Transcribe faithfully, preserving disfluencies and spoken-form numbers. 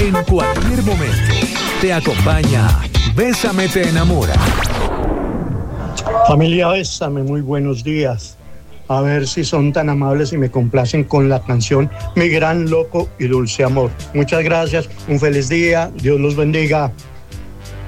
En cualquier momento te acompaña Bésame te enamora. Familia Bésame, muy buenos días. A ver si son tan amables y me complacen con la canción Mi gran loco y dulce amor. Muchas gracias, un feliz día, Dios los bendiga.